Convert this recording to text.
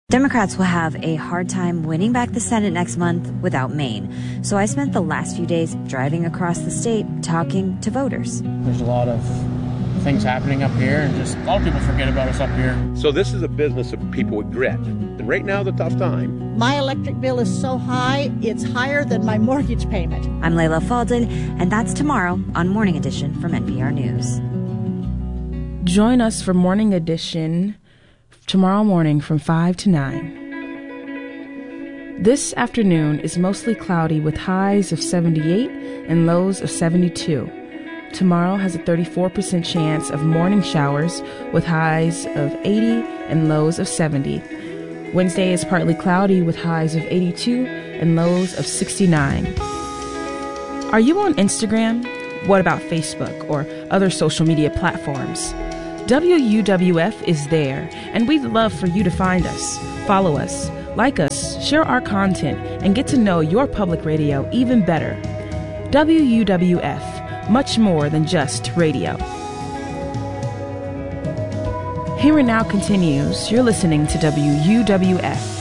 Democrats will have a hard time winning back the Senate next month without Maine. So I spent the last few days driving across the state talking to voters. There's a lot of things happening up here, and just a lot of people forget about us up here. So this is a business of people with grit. And right now, the tough time. My electric bill is so high, it's higher than my mortgage payment. I'm Layla Faldin, and that's tomorrow on Morning Edition from NPR News. Join us for Morning Edition tomorrow morning from 5 to 9. This afternoon is mostly cloudy with highs of 78 and lows of 72. Tomorrow has a 34% chance of morning showers with highs of 80 and lows of 70. Wednesday is partly cloudy with highs of 82 and lows of 69. Are you on Instagram? What about Facebook or other social media platforms? WUWF is there, and we'd love for you to find us, follow us, like us, share our content, and get to know your public radio even better. WUWF, much more than just radio. Here and Now continues. You're listening to WUWF.